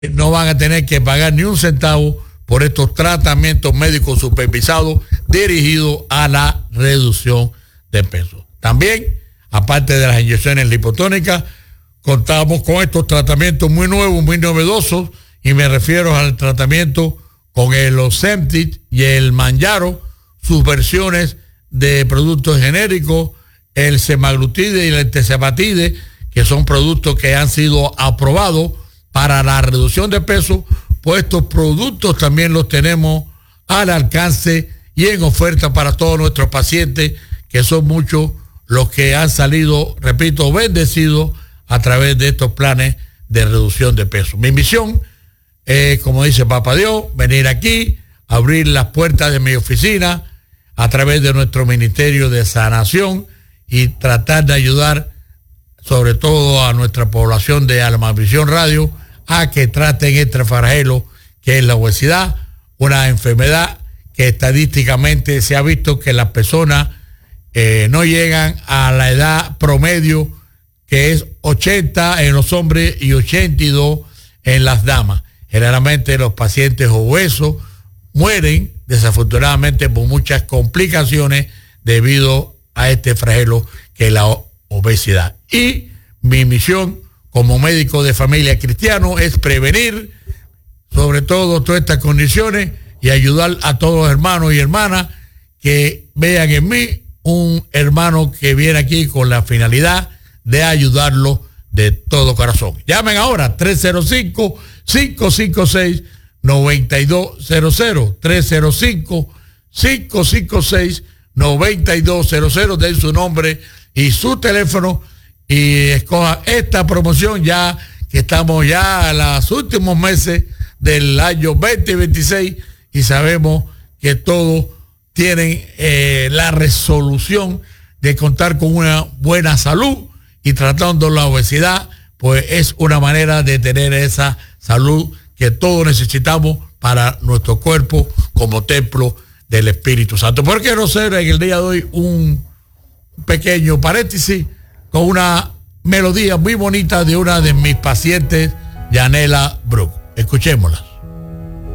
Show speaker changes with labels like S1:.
S1: no van a tener que pagar ni un centavo por estos tratamientos médicos supervisados dirigidos a la reducción de peso. También, aparte de las inyecciones lipotónicas, contamos con estos tratamientos muy nuevos, muy novedosos, y me refiero al tratamiento con el Ozempic y el Mounjaro, sus versiones de productos genéricos, el semaglutide y el terzepatide, que son productos que han sido aprobados para la reducción de peso. Pues estos productos también los tenemos al alcance y en oferta para todos nuestros pacientes, que son muchos los que han salido, repito, bendecidos a través de estos planes de reducción de peso. Mi misión es, como dice Papá Dios, venir aquí, abrir las puertas de mi oficina a través de nuestro Ministerio de Sanación y tratar de ayudar sobre todo a nuestra población de Almavisión Radio a que traten este flagelo que es la obesidad, una enfermedad que estadísticamente se ha visto que las personas no llegan a la edad promedio, que es 80 en los hombres y 82 en las damas. Generalmente los pacientes obesos mueren desafortunadamente por muchas complicaciones debido a este flagelo que es la obesidad. Y mi misión como médico de familia cristiano es prevenir sobre todo todas estas condiciones y ayudar a todos los hermanos y hermanas que vean en mí un hermano que viene aquí con la finalidad de ayudarlo de todo corazón. Llamen ahora 305-556-9200, 305-556-9200, den su nombre y su teléfono y escoja esta promoción, ya que estamos ya a los últimos meses del año 2026 y sabemos que todos tienen la resolución de contar con una buena salud, y tratando la obesidad pues es una manera de tener esa salud que todos necesitamos para nuestro cuerpo como templo del Espíritu Santo. ¿Por qué no hacer en el día de hoy un pequeño paréntesis con una melodía muy bonita de una de mis pacientes, Yanela Brook? Escuchémosla.